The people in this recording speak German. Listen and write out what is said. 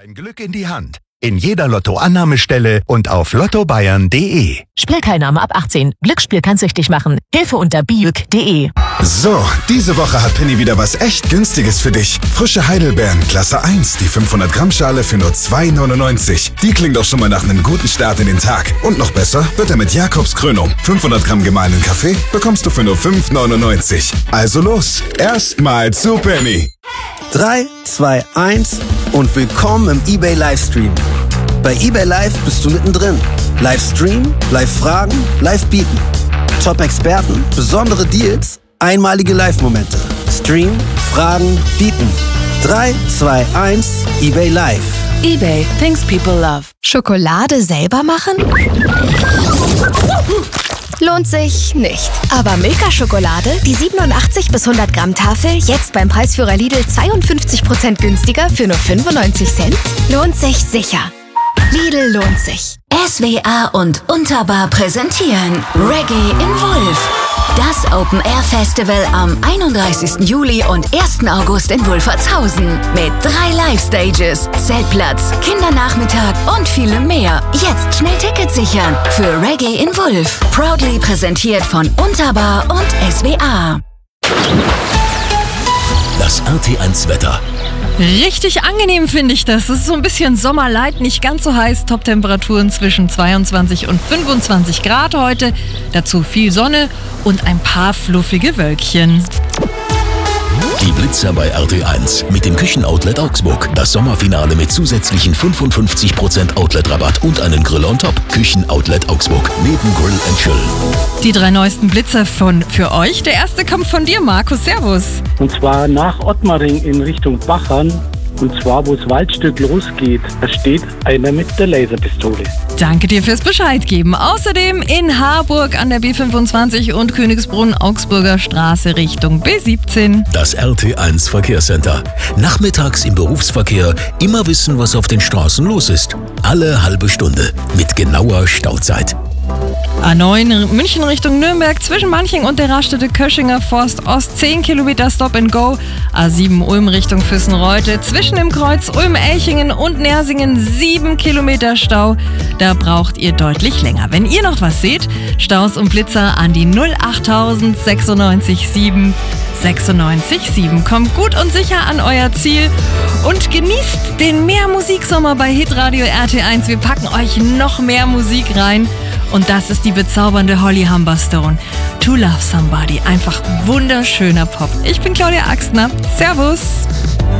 Ein Glück in die Hand. In jeder Lottoannahmestelle und auf lottobayern.de. Spielteilnahme ab 18. Glücksspiel kann süchtig machen. Hilfe unter biück.de. So, diese Woche hat Penny wieder was echt Günstiges für dich. Frische Heidelbeeren, Klasse 1, die 500 Gramm Schale für nur 2,99. Die klingt doch schon mal nach einem guten Start in den Tag. Und noch besser wird er mit Jakobs Krönung. 500 Gramm gemahlenen Kaffee bekommst du für nur 5,99. Also los, erstmal zu Penny. 3, 2, 1 und willkommen im eBay Livestream. Bei eBay Live bist du mittendrin. Livestream, Live-Fragen, Live-Bieten. Top-Experten, besondere Deals, einmalige Live-Momente. Stream, Fragen, Bieten. 3, 2, 1, eBay Live. eBay, things people love. Schokolade selber machen? Lohnt sich nicht. Aber Milka-Schokolade, die 87 bis 100 Gramm Tafel, jetzt beim Preisführer Lidl 52% günstiger für nur 95 Cent? Lohnt sich sicher. Lidl lohnt sich. SWA und Unterbar präsentieren Reggae in Wulf. Das Open-Air-Festival am 31. Juli und 1. August in Wulfertshausen. Mit 3 Live-Stages, Zeltplatz, Kindernachmittag und vielem mehr. Jetzt schnell Tickets sichern für Reggae in Wulf. Proudly präsentiert von Unterbar und SWA. Das RT1-Wetter. Richtig angenehm finde ich das. Es ist so ein bisschen Sommerlight, nicht ganz so heiß. Top-Temperaturen zwischen 22 und 25 Grad heute. Dazu viel Sonne und ein paar fluffige Wölkchen. Die Blitzer bei RT1 mit dem Küchenoutlet Augsburg. Das Sommerfinale mit zusätzlichen 55% Outlet-Rabatt und einen Grill on top. Küchenoutlet Augsburg. Neben Grill and Chill. Die 3 neuesten Blitzer für euch. Der erste kommt von dir, Markus. Servus. Und zwar nach Ottmaring in Richtung Bachern. Und zwar, wo das Waldstück losgeht, da steht einer mit der Laserpistole. Danke dir fürs Bescheid geben. Außerdem in Harburg an der B25 und Königsbrunn Augsburger Straße Richtung B17. Das RT1 Verkehrscenter. Nachmittags im Berufsverkehr immer wissen, was auf den Straßen los ist. Alle halbe Stunde mit genauer Stauzeit. A9 München Richtung Nürnberg zwischen Manching und der Raststätte Köschinger Forst Ost 10 Kilometer Stop and Go. A7 Ulm Richtung Füssenreute zwischen dem Kreuz Ulm-Elchingen und Nersingen 7 Kilometer Stau. Da braucht ihr deutlich länger. Wenn ihr noch was seht, Staus und Blitzer an die 08000 96 7 96 7. Kommt gut und sicher an euer Ziel und genießt den Mehrmusiksommer bei Hitradio RT1. Wir packen euch noch mehr Musik rein. Und das ist die bezaubernde Holly Humberstone. To Love Somebody. Einfach wunderschöner Pop. Ich bin Claudia Axtner. Servus.